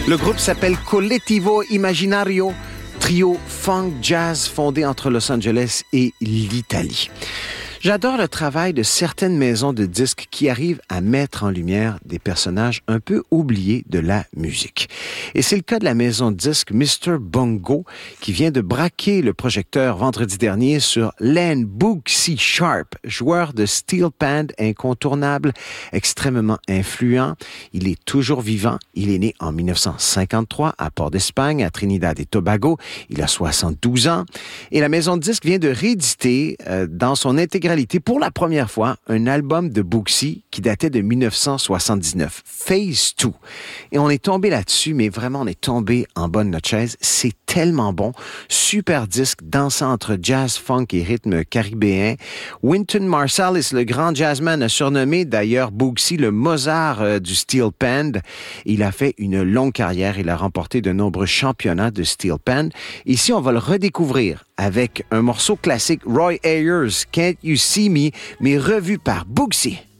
Le groupe s'appelle Collettivo Imaginario, trio funk jazz fondé entre Los Angeles et l'Italie. J'adore le travail de certaines maisons de disques qui arrivent à mettre en lumière des personnages un peu oubliés de la musique. Et c'est le cas de la maison de disques Mr. Bongo qui vient de braquer le projecteur vendredi dernier sur Len Boogsy Sharp, joueur de steel pan incontournable, extrêmement influent. Il est toujours vivant. Il est né en 1953 à Port d'Espagne, à Trinidad et Tobago. Il a 72 ans. Et la maison de disques vient de rééditer dans son intégralité pour la première fois un album de Boogsy qui datait de 1979, Phase 2. Et on est tombé là-dessus, mais vraiment on est tombé en bas de notre chaise. C'est tellement bon. Super disque dansant entre jazz, funk et rythme caribéen. Wynton Marsalis, le grand jazzman, a surnommé d'ailleurs Boogsy le Mozart du steel pan. Il a fait une longue carrière. Il a remporté de nombreux championnats de steel pan. Ici, on va le redécouvrir avec un morceau classique, Roy Ayers, Can't You See Me, mais revu par Boogsy.